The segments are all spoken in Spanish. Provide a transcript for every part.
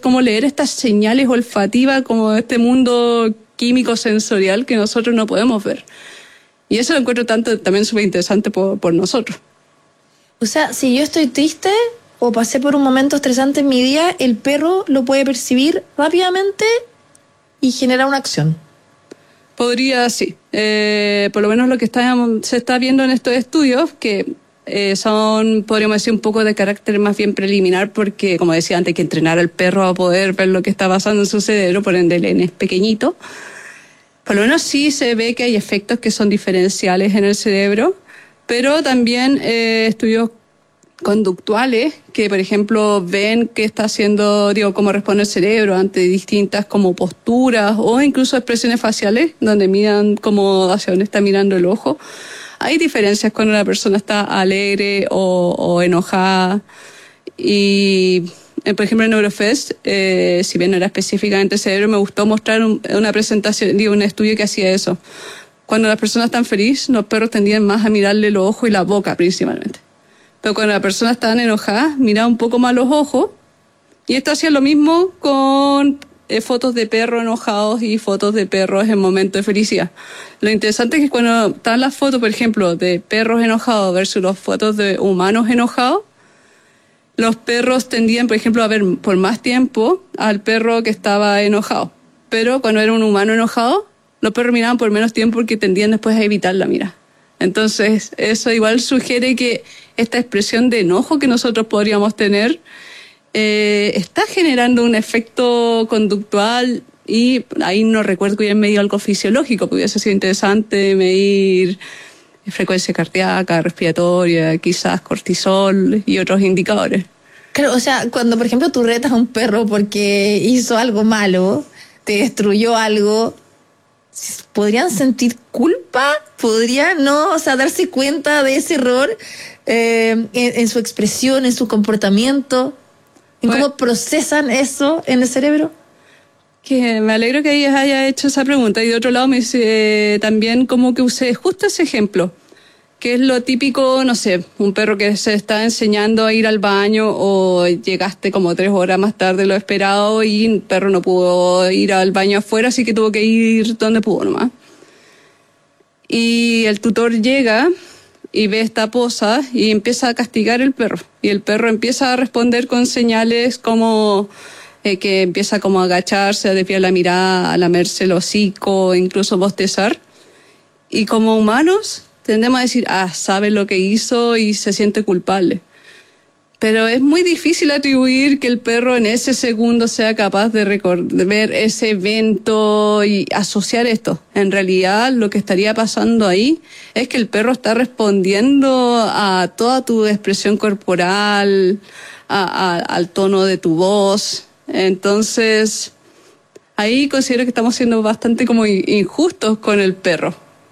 como leer estas señales olfativas, como este mundo químico sensorial que nosotros no podemos ver. Y eso lo encuentro también súper interesante por nosotros. O sea, si yo estoy triste o pasé por un momento estresante en mi día, el perro lo puede percibir rápidamente y generar una acción. Podría, sí. Por lo menos lo que se está viendo en estos estudios, que son, podríamos decir, un poco de carácter más bien preliminar, porque, como decía antes, hay que entrenar al perro a poder ver lo que está pasando en su cerebro, por ende el N es pequeñito. Por lo menos sí se ve que hay efectos que son diferenciales en el cerebro, pero también estudios conductuales que, por ejemplo, ven qué está haciendo, cómo responde el cerebro ante distintas como posturas o incluso expresiones faciales, donde miran cómo hacia dónde está mirando el ojo. Hay diferencias cuando una persona está alegre o enojada. Y, por ejemplo, en Neurofest, si bien no era específicamente el cerebro, me gustó mostrar una presentación, un estudio que hacía eso. Cuando las personas están felices, los perros tendían más a mirarle los ojos y la boca principalmente. Pero cuando las personas estaban enojadas, miraban un poco más los ojos. Y esto hacía lo mismo con fotos de perros enojados y fotos de perros en momentos de felicidad. Lo interesante es que cuando están las fotos, por ejemplo, de perros enojados versus las fotos de humanos enojados, los perros tendían, por ejemplo, a ver por más tiempo al perro que estaba enojado. Pero cuando era un humano enojado, los perros miraban por menos tiempo porque tendían después a evitar la mirada. Entonces, eso igual sugiere que esta expresión de enojo que nosotros podríamos tener está generando un efecto conductual, y ahí no recuerdo que hubiera medido algo fisiológico, porque hubiese sido interesante medir frecuencia cardíaca, respiratoria, quizás cortisol y otros indicadores. Claro, o sea, cuando por ejemplo tú retas a un perro porque hizo algo malo, te destruyó algo, ¿podrían sentir culpa? ¿Podrían no, o sea, darse cuenta de ese error en su expresión, en su comportamiento? ¿En cómo procesan eso en el cerebro? Que me alegro que ella haya hecho esa pregunta. Y de otro lado me dice también como que usé justo ese ejemplo, que es lo típico, no sé, un perro que se está enseñando a ir al baño o llegaste como 3 horas más tarde de lo esperado y el perro no pudo ir al baño afuera, así que tuvo que ir donde pudo nomás. Y el tutor llega y ve esta posa y empieza a castigar el perro. Y el perro empieza a responder con señales como que empieza como a agacharse, a desviar la mirada, a lamerse el hocico, incluso bostezar. Y como humanos tendemos a decir, sabe lo que hizo y se siente culpable. Pero es muy difícil atribuir que el perro en ese segundo sea capaz de ver ese evento y asociar esto. En realidad, lo que estaría pasando ahí es que el perro está respondiendo a toda tu expresión corporal, al tono de tu voz. Entonces, ahí considero que estamos siendo bastante como injustos con el perro.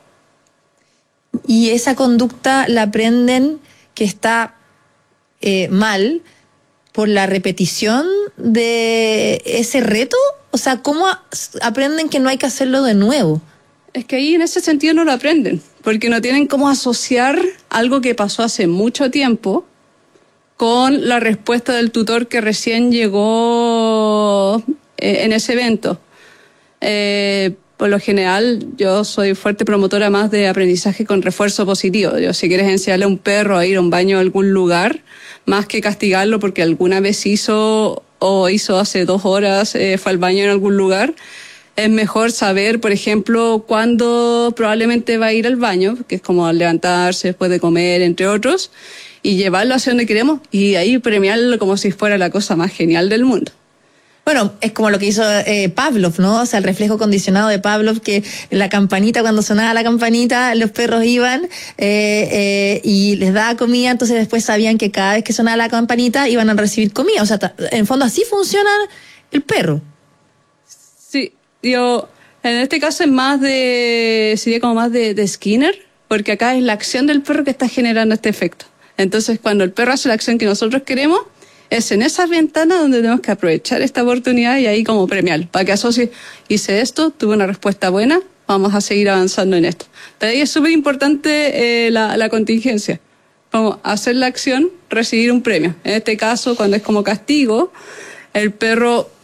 Y esa conducta la aprenden que está mal por la repetición de ese reto. O sea, ¿cómo aprenden que no hay que hacerlo de nuevo? Es que ahí en ese sentido no lo aprenden, porque no tienen cómo asociar algo que pasó hace mucho tiempo con la respuesta del tutor que recién llegó en ese evento. Por lo general, yo soy fuerte promotora más de aprendizaje con refuerzo positivo. Si quieres enseñarle a un perro a ir a un baño a algún lugar, más que castigarlo porque alguna vez hizo hace 2 horas, fue al baño en algún lugar, es mejor saber, por ejemplo, cuándo probablemente va a ir al baño, que es como levantarse después de comer, entre otros, y llevarlo hacia donde queremos y ahí premiarlo como si fuera la cosa más genial del mundo. Bueno, es como lo que hizo Pavlov, ¿no? O sea, el reflejo condicionado de Pavlov, que la campanita, cuando sonaba la campanita, los perros iban y les daba comida, entonces después sabían que cada vez que sonaba la campanita iban a recibir comida. O sea, en el fondo así funciona el perro. Sí, en este caso es sería como más de Skinner, porque acá es la acción del perro que está generando este efecto. Entonces, cuando el perro hace la acción que nosotros queremos, es en esas ventanas donde tenemos que aprovechar esta oportunidad y ahí como premiar, para que asocie, hice esto, tuve una respuesta buena, vamos a seguir avanzando en esto. Pero ahí es súper importante la contingencia, como hacer la acción, recibir un premio. En este caso, cuando es como castigo, el perro